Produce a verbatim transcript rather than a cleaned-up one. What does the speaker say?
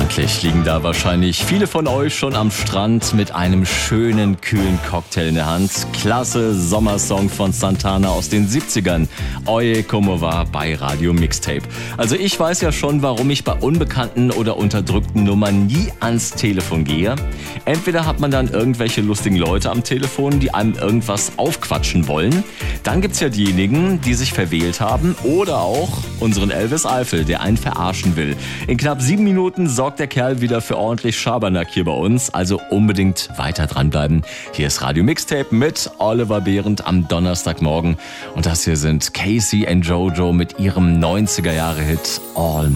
Gedanklich liegen da wahrscheinlich viele von euch schon am Strand mit einem schönen, kühlen Cocktail in der Hand. Klasse Sommersong von Santana aus den siebzigern. Oye como va bei Radio Mixtape. Also ich weiß ja schon, warum ich bei unbekannten oder unterdrückten Nummern nie ans Telefon gehe. Entweder hat man dann irgendwelche lustigen Leute am Telefon, die einem irgendwas aufquatschen wollen. Dann gibt's ja diejenigen, die sich verwählt haben. Oder auch unseren Elvis Eifel, der einen verarschen will. In knapp sieben Minuten sorgt der Kerl wieder für ordentlich Schabernack hier bei uns. Also unbedingt weiter dranbleiben. Hier ist Radio Mixtape mit Oliver Behrendt am Donnerstagmorgen. Und das hier sind Casey and Jojo mit ihrem neunziger Jahre Hit All